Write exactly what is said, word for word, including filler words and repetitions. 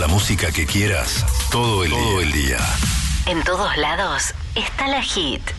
la música que quieras, todo el, todo el día. En todos lados está la Hit.